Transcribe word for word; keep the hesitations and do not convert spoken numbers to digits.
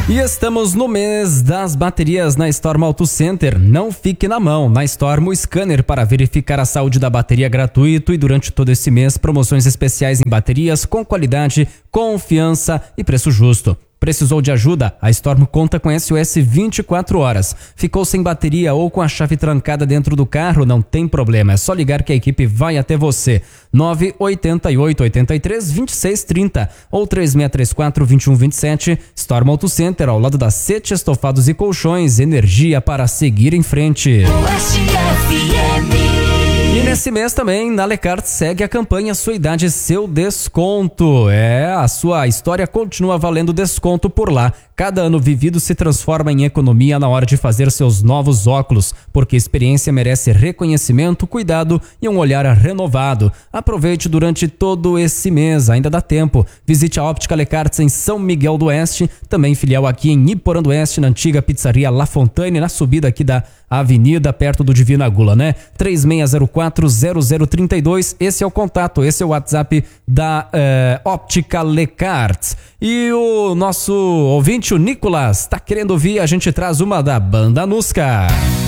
E estamos no mês das baterias na Storm Auto Center. Não fique na mão. Na Storm, o scanner para verificar a saúde da bateria gratuito e durante todo esse mês, promoções especiais em baterias com qualidade, confiança e preço justo. Precisou de ajuda? A Storm conta com S O S vinte e quatro horas. Ficou sem bateria ou com a chave trancada dentro do carro? Não tem problema, é só ligar que a equipe vai até você. nove oito oito, oito três, dois seis três zero ou três seis três quatro, dois um dois sete. Storm Auto Center, ao lado da Sete Estofados e Colchões. Energia para seguir em frente. E nesse mês também, na Lecart segue a campanha Sua Idade, Seu Desconto. É, a sua história continua valendo desconto por lá. Cada ano vivido se transforma em economia na hora de fazer seus novos óculos, porque experiência merece reconhecimento, cuidado e um olhar renovado. Aproveite durante todo esse mês, ainda dá tempo. Visite a Óptica Lecart em São Miguel do Oeste, também filial aqui em Iporã do Oeste, na antiga pizzaria La Fontaine, na subida aqui da Avenida, perto do Divina Gula, né? três seis zero quatro, zero zero três dois, esse é o contato, esse é o WhatsApp da eh, Óptica Lecart. E o nosso ouvinte, o Nicolas, tá querendo ouvir, a gente traz uma da Banda Nusca.